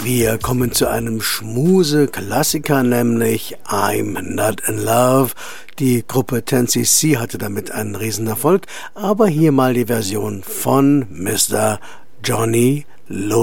Wir kommen zu einem Schmuse-Klassiker, nämlich I'm Not in Love. Die Gruppe 10cc hatte damit einen Riesenerfolg, aber hier mal die Version von Mr. Johnny Lowe.